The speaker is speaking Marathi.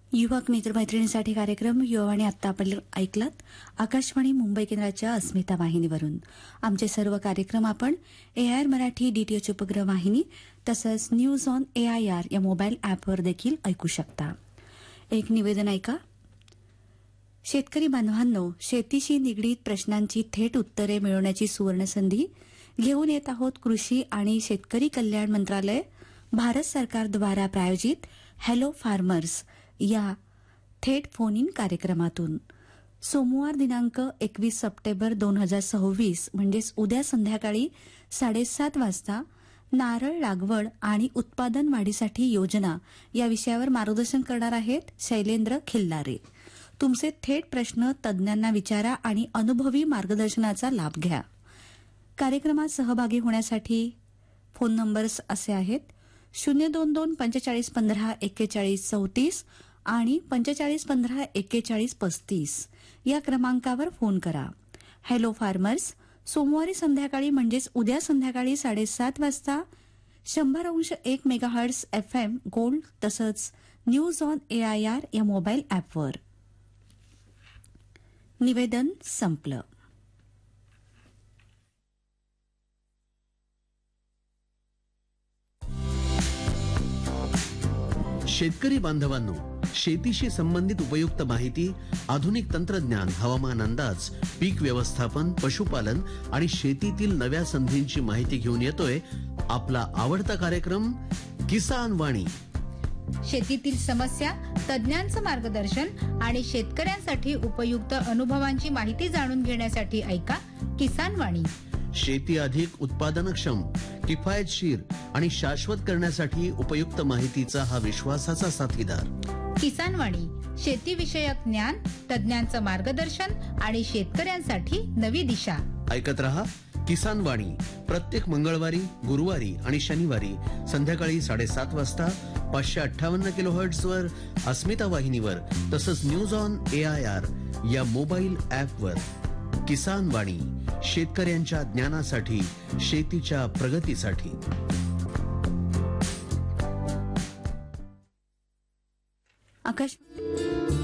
युवक मित्रमैत्रिणींसाठी कार्यक्रम युवावाणी आत्ता आपण ऐकलात आकाशवाणी मुंबई केंद्राच्या अस्मिता वाहिनीवरून. आमचे सर्व कार्यक्रम आपण AIR मराठी DTH उपग्रह वाहिनी तसंच न्यूज ऑन AIR या मोबाईल ॲपवर देखील ऐकू शकता. एक निवेदन ऐका. शेतकरी बांधवांनो, शेतीशी निगडीत प्रश्नांची थेट उत्तरे मिळवण्याची सुवर्णसंधी घेऊन येत आहोत कृषी आणि शेतकरी कल्याण मंत्रालय भारत सरकारद्वारा प्रायोजित हॅलो फार्मर्स या थेट फोन इन कार्यक्रमातून. सोमवार दिनांक 21 सप्टेंबर 2026 म्हणजेच उद्या संध्याकाळी 7:30 वाजता नारळ लागवड आणि उत्पादन वाढीसाठी योजना या विषयावर मार्गदर्शन करणार आहेत शैलेंद्र खिल्लारे. तुमचे थेट प्रश्न तज्ज्ञांना विचारा आणि अनुभवी मार्गदर्शनाचा लाभ घ्या. कार्यक्रमात सहभागी होण्यासाठी फोन नंबर्स असे आहेत 022 45 15 41 34 आणि 45 15 41 35 या क्रमांकावर फोन करा. हॅलो फार्मर्स सोमवारी संध्याकाळी म्हणजेच उद्या संध्याकाळी 7:30 वाजता 100.1 मेगाहर्ट्झ FM गोल्ड तसंच न्यूज ऑन AIR या मोबाईल ॲपवर. निवेदन संपलं. शेतकरी बांधवांनो, शेतीशी संबंधित उपयुक्त माहिती, आधुनिक तंत्रज्ञान, हवामान अंदाज, पीक व्यवस्थापन, पशुपालन आणि शेतीतील नव्या संधींची माहिती घेऊन येतोय आपला आवडता कार्यक्रम किसान वाणी. शेतीतील समस्या, तज्ञांचं मार्गदर्शन आणि शेतकऱ्यांसाठी उपयुक्त अनुभवांची माहिती जाणून घेण्यासाठी ऐका किसान वाणी. शेती अधिक उत्पादनक्षम, किफायतशीर आणि शाश्वत करण्यासाठी उपयुक्त माहितीचा हा विश्वासाचा साथीदार. किसान वाणी शेतीविषयक ज्ञान, तज्ञांचं मार्गदर्शन आणि शेतकऱ्यांसाठी नवी दिशा. ऐकत रहा किसान वाणी प्रत्येक मंगळवारी, गुरुवारी आणि शनिवारी संध्याकाळी 7:30 वाजता 558 किलोहर्ट्झवर अस्मिता वाहिनीवर तसंच न्यूज ऑन AIR या मोबाईल ॲपवर. किसान वाणी शेतकऱ्यांच्या ज्ञानासाठी, शेतीच्या प्रगतीसाठी. आकाश